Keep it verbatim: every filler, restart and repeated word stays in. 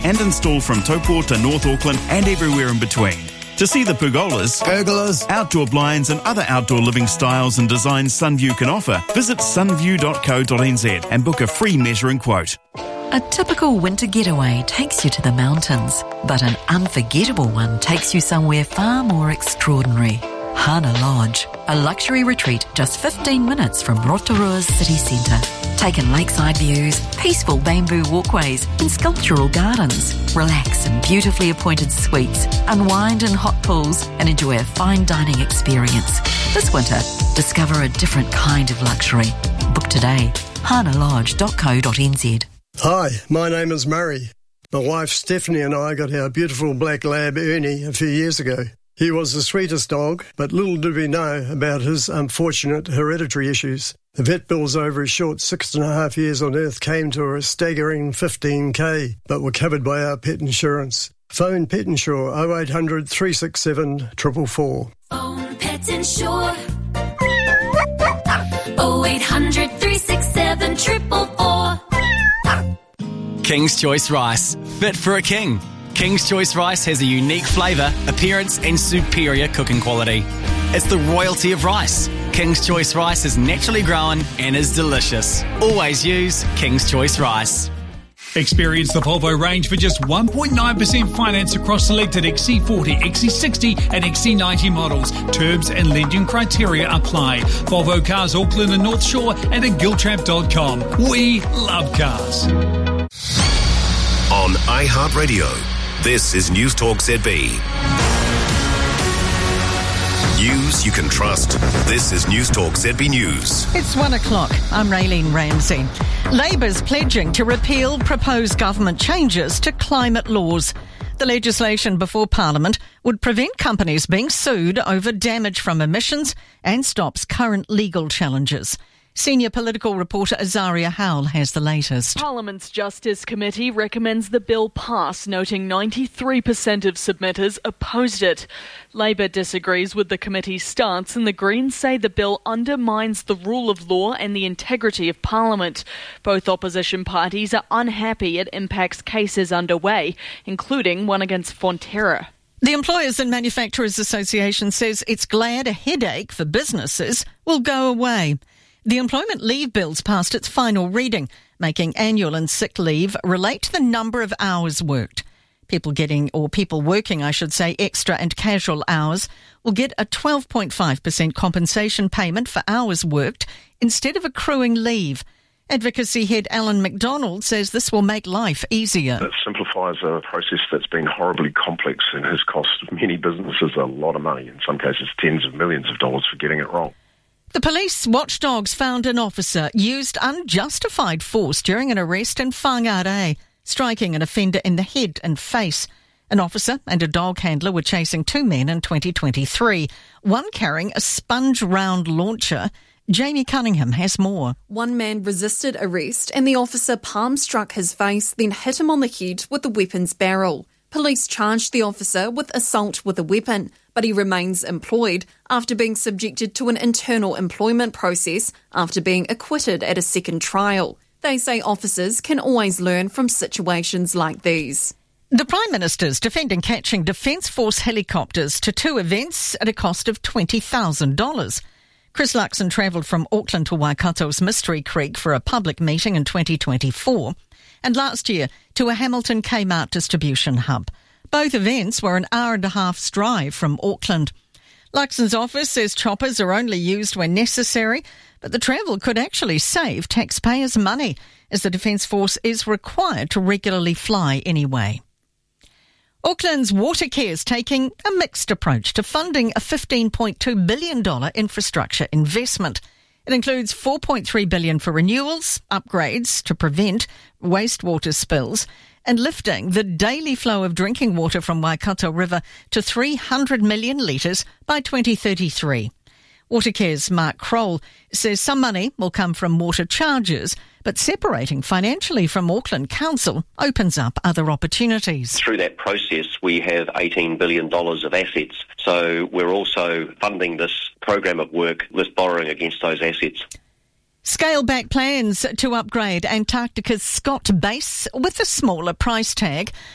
and install from Taupō to North Auckland and everywhere in between. To see the pergolas, pergolas, outdoor blinds and other outdoor living styles and designs Sunview can offer, visit sunview dot co dot n z and book a free measuring quote. A typical winter getaway takes you to the mountains, but an unforgettable one takes you somewhere far more extraordinary. Hana Lodge, a luxury retreat just fifteen minutes from Rotorua's city centre. Take in lakeside views, peaceful bamboo walkways and sculptural gardens. Relax in beautifully appointed suites, unwind in hot pools and enjoy a fine dining experience. This winter, discover a different kind of luxury. Book today. hana lodge dot co dot n z. Hi, my name is Murray. My wife Stephanie and I got our beautiful black lab Ernie a few years ago. He was the sweetest dog, but little did we know about his unfortunate hereditary issues. The vet bills over his short six and a half years on Earth came to a staggering fifteen K, but were covered by our pet insurance. Phone Pet Insure oh eight hundred, three six seven, four four four. Phone Pet Insure oh eight hundred, three six seven, four four four. King's Choice Rice, fit for a king. King's Choice Rice has a unique flavour, appearance and superior cooking quality. It's the royalty of rice. King's Choice Rice is naturally grown and is delicious. Always use King's Choice Rice. Experience the Volvo range for just one point nine percent finance across selected X C forty, X C sixty and X C ninety models. Terms and lending criteria apply. Volvo Cars Auckland and North Shore and at giltrap dot com. We love cars. On iHeartRadio, this is News Talk Z B. News you can trust. This is News Talk Z B News. It's one o'clock. I'm Raylene Ramsey. Labour's pledging to repeal proposed government changes to climate laws. The legislation before Parliament would prevent companies being sued over damage from emissions and stops current legal challenges. Senior political reporter Azaria Howell has the latest. Parliament's Justice Committee recommends the bill pass, noting ninety-three percent of submitters opposed it. Labor disagrees with the committee's stance, and the Greens say the bill undermines the rule of law and the integrity of Parliament. Both opposition parties are unhappy it impacts cases underway, including one against Fonterra. The Employers and Manufacturers Association says it's glad a headache for businesses will go away. The employment leave bill's passed its final reading, making annual and sick leave relate to the number of hours worked. People getting, or people working, I should say, extra and casual hours will get a twelve point five percent compensation payment for hours worked instead of accruing leave. Advocacy head Alan McDonald says this will make life easier. It simplifies a process that's been horribly complex and has cost many businesses a lot of money, in some cases tens of millions of dollars for getting it wrong. The police watchdogs found an officer used unjustified force during an arrest in Whangarei, striking an offender in the head and face. An officer and a dog handler were chasing two men in twenty twenty-three, one carrying a sponge round launcher. Jamie Cunningham has more. One man resisted arrest and the officer palm struck his face, then hit him on the head with the weapon's barrel. Police charged the officer with assault with a weapon, but he remains employed after being subjected to an internal employment process after being acquitted at a second trial. They say officers can always learn from situations like these. The Prime Minister's defending catching Defence Force helicopters to two events at a cost of twenty thousand dollars. Chris Luxon travelled from Auckland to Waikato's Mystery Creek for a public meeting in twenty twenty-four. And last year to a Hamilton Kmart distribution hub. Both events were an hour and a half's drive from Auckland. Luxon's office says choppers are only used when necessary, but the travel could actually save taxpayers' money, as the Defence Force is required to regularly fly anyway. Auckland's Watercare is taking a mixed approach to funding a fifteen point two billion dollars infrastructure investment. It includes four point three billion dollars for renewals, upgrades to prevent wastewater spills, and lifting the daily flow of drinking water from Waikato River to three hundred million litres by twenty thirty-three. Watercare's Mark Kroll says some money will come from water charges, but separating financially from Auckland Council opens up other opportunities. Through that process, we have eighteen billion dollars of assets. So we're also funding this program of work with borrowing against those assets. Scale back plans to upgrade Antarctica's Scott base with a smaller price tag.